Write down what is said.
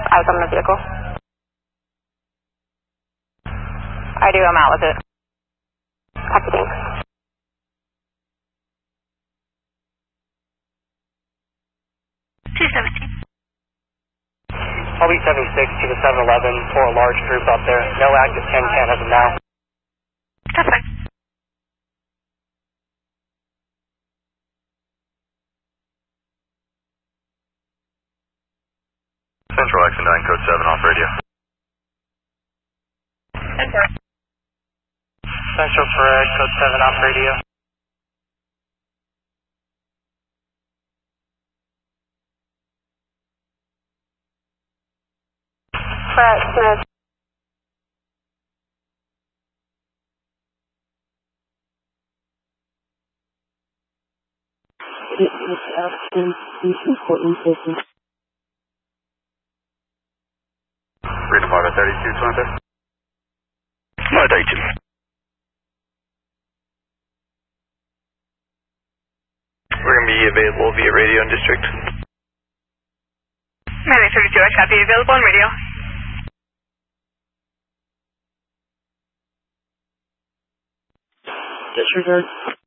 eyes on the vehicle. I do, I'm out with it. Copy, thanks. I'll be 76 to the 7-Eleven for a large group up there. No active 10-10 as of now. That's fine. Central X9, code 7 off radio. Central Parade, code 7 off radio. Brett Smith. It's Austin, Portland, Texas. Read Department 32, 20. No, 32. We're going to be available via radio and district. Mayday 32, I copy. Available on radio. Disregard.